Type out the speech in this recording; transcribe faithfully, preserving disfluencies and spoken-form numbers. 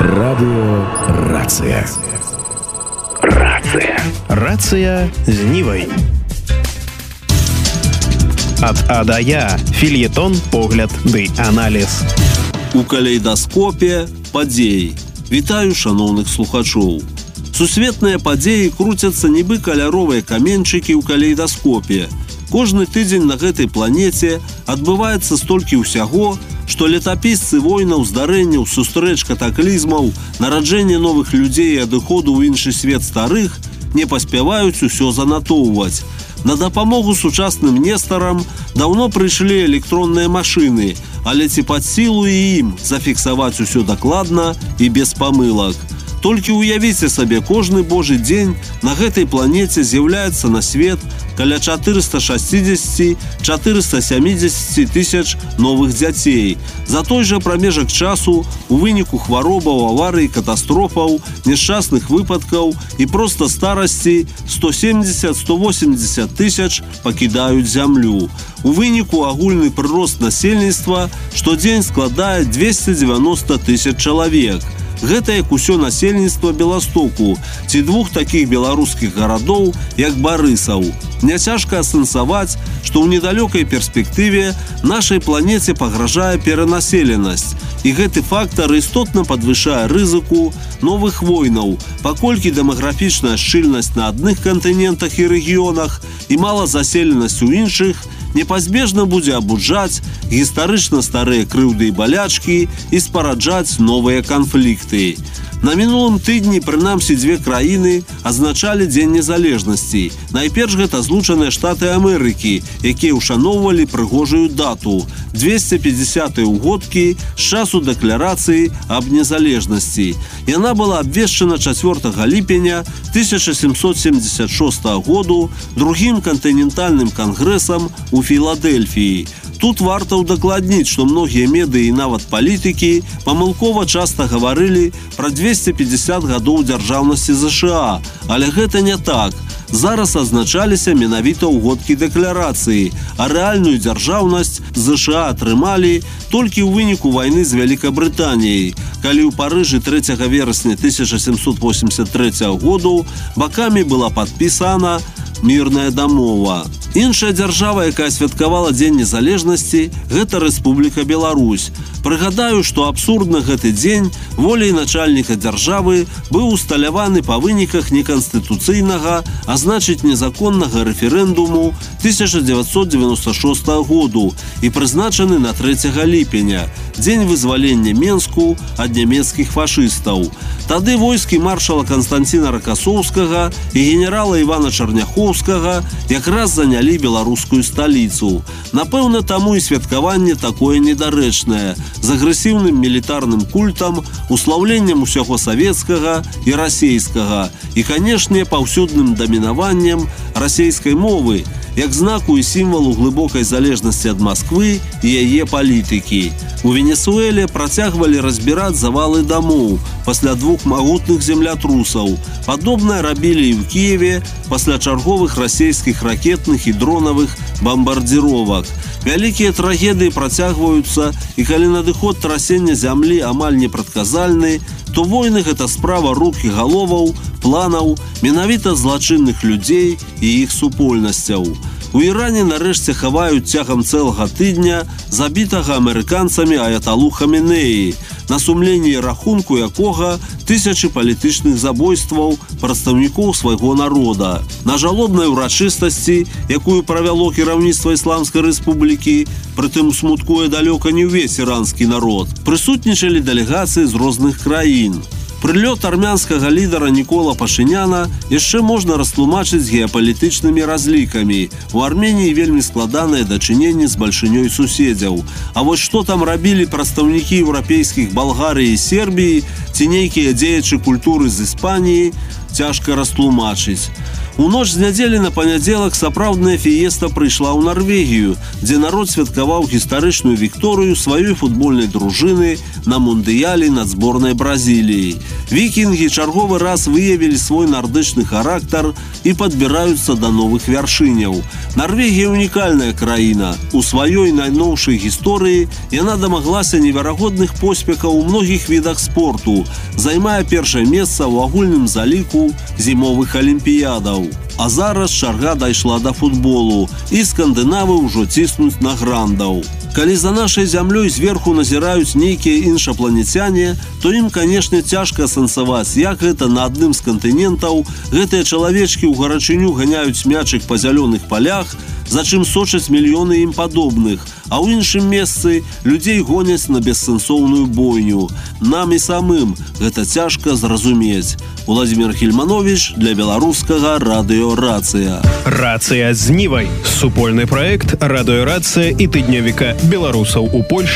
Радио «Рация». Рация. Рация з Нівай. Ад А да Я. Фільетон, погляд ды аналіз. У калейдаскопе падзей. Вітаю шановных слухачоў. Сусветныя падзеі круцяцца нібы каляровыя каменьчыкі ў калейдаскопе. Кожны тыдзень на гэтай планеце адбываецца столькі ўсяго, што летапісцы войнаў, здарэнняў, сустрэч, катаклізмаў, нараджэння новых людзей і адыходу ў іншы свет старых не паспяваюць усё занатоўваць. На дапамогу сучасным нестарам даўно прыйшлі электронныя машыны, але ці пад сілу і ім зафіксаваць усё дакладна і без памылак. Толькі ўявіце сабе, кожны божы дзень на гэтай планеце з'яўляецца на свет каля чатырыста шэсцьдзесят - чатырыста сямдзесят тысяч новых дзяцей. За той жа прамежак часу у выніку хваробаў, аварый, катастрофаў, няшчасных выпадкаў і проста старасці сто семьдесят - сто восемьдесят тысяч пакідаюць зямлю. У выніку агульны прырост насельніцтва штодзень складае двести девяносто тысяч чалавек. Гэта як усё насельніцтва Беластоку ці двух такіх беларускіх гарадоў, як Барысаў. Няцяжка асэнсаваць, што ў недалёкай перспектыве нашай планеце пагражае перанаселенасць. І гэты фактар істотна падвышае рызыку новых войнаў, паколькі дэмаграфічная шчыльнасць на адных кантынентах і рэгіёнах і малазаселенасць у іншых непазбежна будзе абуджаць гістарычна старыя крыўды і балячкі і спараджаць новыя канфлікты. На мінулым тыдні, прынамсі, дзве краіны адзначалі Дзень незалежнасці. Найперш гэта Злучаныя Штаты Амерыкі, якія ўшаноўвалі прыгожую дату – двести пятьдесятыя ўгодкі з часу дэкларацыі аб незалежнасці. Яна была абвешчана чацвёртага ліпеня тысяча сямсот семьдесят шостага году другім кантынентальным кангрэсам у Філадэльфіі. Тут варта ўдакладніць, што многія медыі і нават палітыкі памылкова часта гаварылі пра двести пятьдесят гадоў дзяржаўнасці ЗША, але гэта не так. Зараз адзначаліся менавіта ўгодкі дэкларацыі, а рэальную дзяржаўнасць ЗША атрымалі толькі ў выніку вайны з Вялікабрытаніяй, калі ў Парыжы трэцяга верасня тысяча сямсот восемьдесят трэцяга году бакамі была падпісана мірная дамова. Іншая дзяржава, якая святкавала Дзень незалежнасці, гэта Рэспубліка Беларусь. Прыгадаю, што абсурдна гэты дзень воляй начальніка дзяржавы быў усталяваны па выніках неканстытуцыйнага, а значыць незаконнага рэферэндуму тысяча дзевяцьсот дзевяносто шостага году і прызначаны на трэцяга ліпеня, дзень вызвалення Менску ад нямецкіх фашыстаў. Тады войскі маршала Канстанціна Ракасоўскага і генерала Івана Чарняхоўскага якраз занялі беларускую сталіцу. Напэўна, таму і святкаванне такое недарэчнае, з агрэсіўным мілітарным культам, услаўленнем усяго савецкага і расейскага і, канешне, паўсюдным дамінаваннем расейскай мовы, як знаку і сімвалу глыбокай залежнасці ад Масквы і яе палітыкі. У Венесуэле працягвалі разбіраць завалы дамоў пасля двух магутных землятрусаў. Падобнае рабілі і ў Кіеве пасля чарговых расейскіх ракетных і дронавых бамбардзіровак. Вялікія трагедыі працягваюцца, і калі надыход трасення зямлі амаль непрадказальны, то войны гэта справа рук і галоваў, планаў, менавіта злачынных людзей і іх супольнасцяў. У Іране нарэшце хаваюць цягам цэлага тыдня забітага амерыканцамі аяталу Хаменеі, на сумленні і рахунку якога тысячы палітычных забойстваў прадстаўнікоў свайго народа. На жалобнай урачыстасці, якую правяло кіраўніцтва Ісламскай рэспублікі, прытым смуткуе далёка не ўвесь іранскі народ, прысутнічалі дэлегацыі з розных краін. Прылёт армянскага лідара Нікола Пашыняна яшчэ можна растлумачыць геапалітычнымі разлікамі. У Арменіі вельмі складанае дачыненне з бальшынёй суседзяў. А вось што там рабілі прадстаўнікі еўрапейскіх Балгарыі і Сербіі ці нейкія дзеячы культуры з Іспаніі, цяжка растлумачыць. У ноч з нядзелі на панядзелак сапраўдная фіеста прыйшла ў Нарвегію, дзе народ святкаваў гістарычную вікторыю сваёй футбольнай дружыны на мундыяле над зборнай Бразіліі. Вікінгі чарговы раз выявілі свой нардычны характар і падбіраюцца да новых вяршыняў. Нарвегія унікальная краіна. У сваёй найноўшай гісторыі яна дамаглася неверагодных поспехаў у многіх відах спорту, займае першае месца ў агульным заліку зімовых алімпіядаў. А зараз чарга дайшла да футболу, і скандынавы ўжо ціснуць на грандаў. Калі за нашай зямлёй зверху назіраюць нейкія іншапланецяне, то ім, канешне, цяжка асэнсаваць, як гэта на адным з кантынентаў гэтыя чалавечкі ў гарачыню ганяюць мячык па зялёных палях, за чым сочаць мільёны ім падобных, а ў іншым месцы людзей гоняць на бессэнсоўную бойню. Нам і самым гэта цяжка зразумець. Владимир Хельманович для беларускага радыё «Рацыя». «Рацыя з Нівай» – супольны праект радыё «Рацыя» і тыднёвіка беларусаў у Польшчы